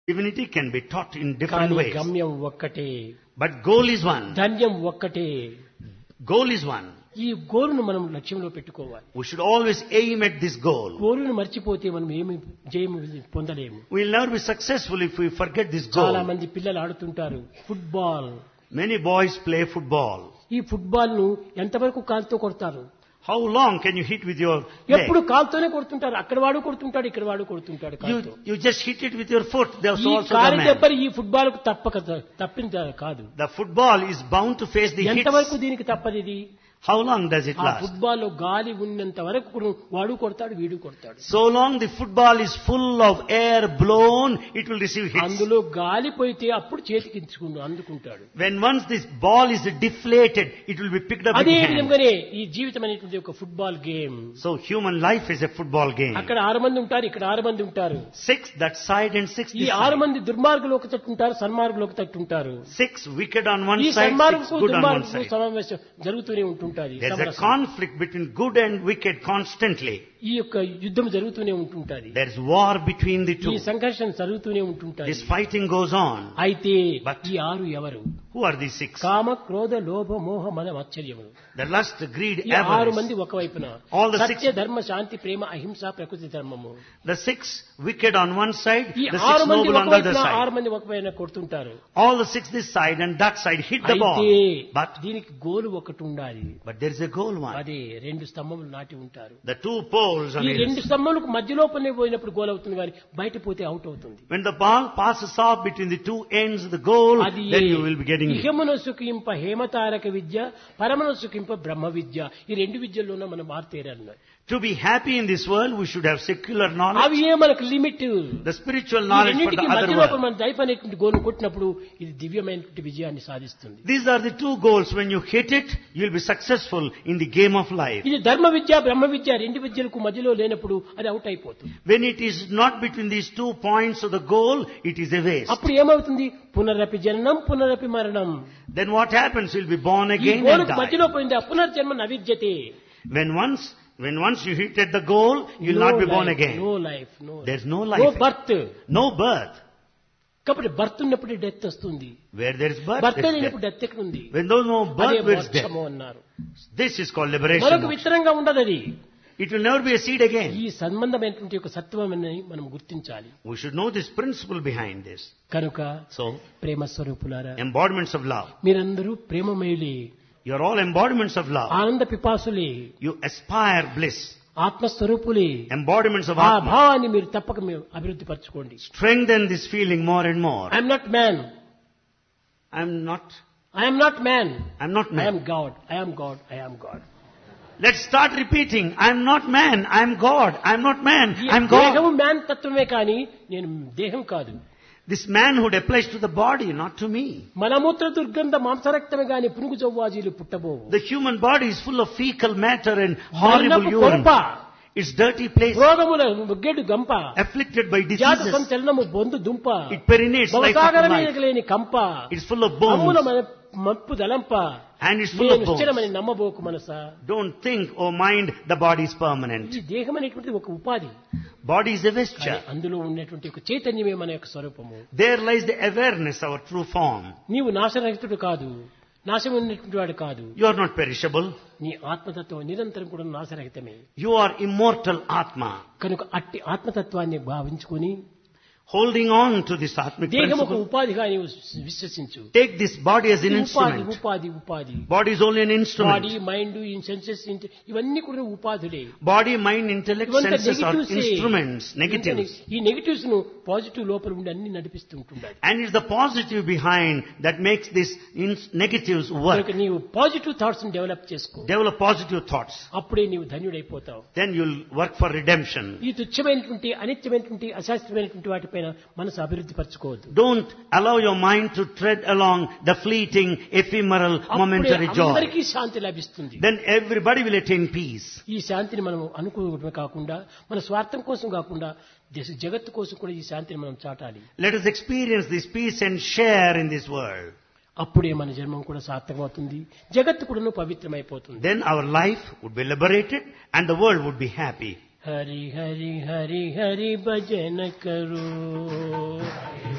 Divinity can be taught in different కానీ ways. గమ్యం ఒక్కటే, But goal is one. ధన్యం ఒక్కటే. Goal is one. ఈ గోలును మనం లక్ష్యంలో పెట్టుకోవాలి. We should always aim at this goal. గోలును మర్చిపోతే మనం ఏమి జయము పొందలేము. We'll never be successful if we forget this చాలా goal. మంది పిల్లలు ఆడుతుంటారు football. Many boys play football. ఈ ఫుట్బాల్ ను ఎంతవరకు కాలుతో కొడతారు? How long can you hit with your ఎప్పుడు leg? కాలుతోనే కొడుతుంటారు. అక్కడ వాడు కొడుతుంటాడు, ఇక్కడ వాడు కొడుతుంటాడు కాలుతో. You just hit it with your foot. There's ఈ also the కాలి man. దెబ్బలు ఈ ఫుట్బాల్ కు తప్పింది కాదు. The football is bound to face the ఎంతవరకు hits. దీనికి తప్పది? How long does it ఆ last? ఫుట్బాల్ లో గాలి ఉన్నంత వరకు వాడు కొడతాడు, వీడు కొడతాడు. So long the football is full of air blown, it will receive hits. అందులో గాలి పోయితే అప్పుడు చేతికి అందుకుంటాడు. When once this ball is deflated, it will be picked up in అదే hand. విధంగానే ఈ జీవితం అనేటువంటి ఒక football game. So human life is a football game. అక్కడ 6 మంది ఉంటారు, ఇక్కడ 6 మంది ఉంటారు. 6 that side and 6 ఈ this 6 side. మంది దుర్మార్గులు ఒక తట్టు ఉంటారు, సన్మార్గులు ఒక తట్టు ఉంటారు. 6 wicked on one ఈ side, 6 సన్మార్గులకు good on one దుర్మార్గులకు side. సమావేశం జరుగుతూనే ఉంటుంటది. There's a conflict between good and wicked constantly. ఈ యొక్క యుద్ధం జరుగుతూనే ఉంటుంటది. There's war between the ఈ two. సంఘర్షణ జరుగుతూనే ఉంటుంటది. This fighting goes on. అయితే But- ఈ 6 ఎవరు? Who are these 6? కామ, క్రోధ, లోభ, మోహ, మద, ఆశ్చర్యములు. The lust, greed, ఈ 6 avarice. మంది ఒకవైపున. All the సత్య, ధర్మ, శాంతి, ప్రేమ, అహింస, ప్రకృతి ధర్మము. The 6 wicked on one side, ఈ the 6 6 మంది noble on the other ఒకవైపున, side. 6 మంది ఒకవైపున కొడుతుంటారు. All the 6 this side and that side hit the ball. అయితే But దీనికి గోలు ఒకటి ఉండాలి. there is a goal one. అదే 2 స్తంభములు నాటి ఉంటారు. The 2 poles on ఈ it. 2 స్తంభములకు మధ్యలోపలనే పోయినప్పుడు గోల్ అవుతుంది, కానీ బయట పోతే అవుట్ అవుతుంది. When the ball passes off between the 2 ends of the goal, అది then you will be getting it. ఇహమున సుఖింప హేమతారక విద్య, పరమన సుఖింప బ్రహ్మ విద్య. ఈ 2 విద్యల్లోనే మనం మారుతేరన్నారు. To be happy in this world, we should have secular knowledge, అవి ఏ మనకు limit. the spiritual knowledge for the other మధ్యలో world. మన దైవ అనేటువంటి గోలు కొట్టినప్పుడు ఇది దివ్యమైనటువంటి విజయాన్ని సాధిస్తుంది. These are the 2 goals. When you hit it, you will be successful in the game of life. ఇది ధర్మ విద్య, బ్రహ్మ విద్య 2 విద్యలకు మధ్యలో లేనప్పుడు అది అవుట్ అయిపోతుంది. When it is not between these 2 points of the goal, it is a waste. అప్పుడు ఏమవుతుంది? పునరపి జననం, పునరపి మరణం. Then what happens? You'll be born ఈ again and గోలుకు die. మధ్యలో పోయింది ఆ పునర్జన్మ నవిద్యతే. When once you hit at the goal, you will not be born again. No life, There's no no life. Birth. No birth. కాబట్టి birth ఉన్నప్పుడు death వస్తుంది. Where there is birth, birth there is లేనప్పుడు death. Death ఎక్కడ ఉంది? When there is no అదే birth, there is death. మోక్షము అన్నారు. This is called మరొక liberation. విత్తనంగా ఉండదు అది. It will never be a seed again. ఈ సంబంధమైనటువంటి ఒక సత్వమని మనం గుర్తించాలి. We should know this principle behind this. కనుక So, ప్రేమ స్వరూపులారా, embodiments of love. మీరందరూ ప్రేమమయులే, You are all embodiments of love. ఆనంద పిపాసులే, You aspire bliss. ఆత్మస్వరూపులే. Embodiments of ఆ Atma. భావాన్ని మీరు తప్పక మీరు అభివృద్ధి పరచుకోండి. Strengthen this feeling more and more. I'm not man, I'm not I'm not man, man. I'm God, I'm God, I'm God. Let's start repeating. I'm not man. I'm God. I'm not man. I'm దేహము God. Man తత్వమే కానీ నేను దేహం కాదు. This manhood applies to the body, not to me. మలమూత్ర దుర్గంధ మాంసరక్తమే గాని పునుగు జవ్వాజీలు పుట్టబోవు. The human body is full of fecal matter and horrible మరణపు urine. కొంప, It's dirty place. రోగముల ముగ్గెడు గంప, Afflicted by జాత diseases. సంచలనము బొందు దుంప, It perinates like భవసాగర life. మీదకి లేని కంప, It's full of అమ్ముల bones. మప్పు దలంప, And it's full నేను of bones. నిశ్చలమని నమ్మబోకు Manasa. Don't think or mind the body is permanent. ఈ దేహం అనేటువంటిది ఒక ఉపాధి. Body is a కానీ vesture. అందులో ఉన్నటువంటి ఒక చైతన్యమే మన యొక్క స్వరూపము. There lies the awareness, our true form. నీవు నాశరహితుడు కాదు, నాశం ఉన్నటువంటి వాడు కాదు. You are not perishable. నీ ఆత్మతత్వం నిరంతరం కూడా నాశరహితమే. You are immortal Atma. కనుక అట్టి ఆత్మతత్వాన్ని భావించుకొని Holding on to this Atmic దేహం ఒక principle. ఉపాధిగా నీవు విశ్వసించు. Take this body as an ఉపాధి instrument. ఉపాధి ఉపాధి. Body is only an instrument. Body, mind, senses ఇవన్నీ కూడా ఉపాధులే. Body, mind, intellect, ఇవంతా senses are negatives A. instruments, negatives. ఈ నెగటివ్స్ ను పాజిటివ్ లోపల ఉండి అన్ని నడిపిస్తూ ఉంటుండాలి. And it's the positive behind that makes these negatives work. కనుక నీవు పాజిటివ్ థాట్స్ ని డెవలప్ చేసుకో. Develop positive thoughts. అప్పుడే నీవు ధన్యుడైపోతావు. Then you'll work for redemption. ఈ తుచ్చమైనటువంటి అనిత్యమైనటువంటి అశాస్త్రమైనటువంటి వాటిపైన మనసు అభివృద్ధి పరచుకోవద్దు. Don't allow your mind to tread along the fleeting, ephemeral, అప్పుడే momentary joy. అందరికీ శాంతి లభిస్తుంది. Then everybody will attain peace. ఈ శాంతిని మనం అనుకోవడమే కాకుండా మన స్వార్థం కోసం కాకుండా జగత్తు కోసం కూడా ఈ శాంతిని మనం చాటాలి. Let us experience this peace and share in this world. అప్పుడే మన జన్మం కూడా సార్థకమవుతుంది, జగత్తు కూడా పవిత్రమైపోతుంది. Then our life would be liberated and the world would be happy. Hari Hari Hari Hari భజన కరో